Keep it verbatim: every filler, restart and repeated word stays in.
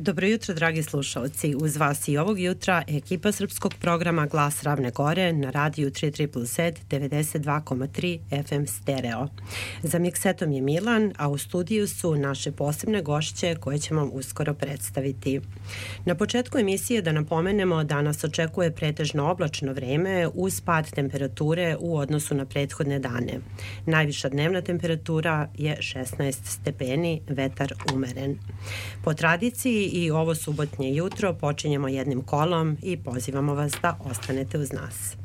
Dobro jutro, dragi slušalci. Uz vas i ovog jutra ekipa srpskog programa Glas Ravne Gore na radiju tri triple zet devedeset dva zarez tri F M stereo. Za miksetom je Milan, a u studiju su naše posebne gošće koje ćemo vam uskoro predstaviti. Na početku emisije da napomenemo da nas očekuje pretežno oblačno vreme uz pad temperature u odnosu na prethodne dane. Najviša dnevna temperatura je šesnaest stepeni, vetar umeren. Po tradiciji i ovo subotnje jutro počinjemo jednim kolom i pozivamo vas da ostanete uz nas.